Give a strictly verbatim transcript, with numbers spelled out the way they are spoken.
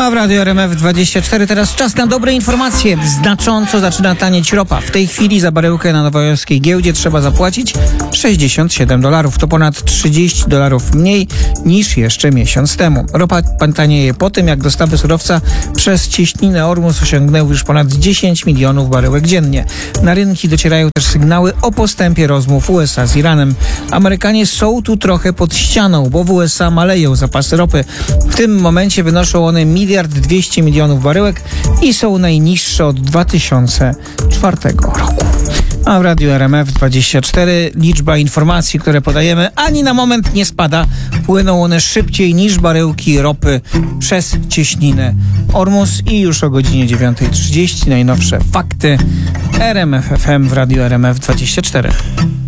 A w Radiu R M F dwadzieścia cztery teraz czas na dobre informacje. Znacząco zaczyna tanieć ropa. W tej chwili za baryłkę na nowojorskiej giełdzie trzeba zapłacić sześćdziesiąt siedem dolarów. To ponad trzydzieści dolarów mniej niż jeszcze miesiąc temu. Ropa tanieje po tym, jak dostawy surowca przez cieśninę Ormus osiągnęły już ponad dziesięć milionów baryłek dziennie. Na rynki docierają też sygnały o postępie rozmów U S A z Iranem. Amerykanie są tu trochę pod ścianą, bo w U S A maleją zapasy ropy. W tym momencie wynoszą one miliard dwieście milionów baryłek i są najniższe od dwa tysiące czwartego roku. A w Radiu R M F dwadzieścia cztery liczba informacji, które podajemy, ani na moment nie spada. Płyną one szybciej niż baryłki ropy przez cieśninę Ormus i już o godzinie dziewiąta trzydzieści najnowsze fakty. R M F F M w Radiu R M F dwadzieścia cztery.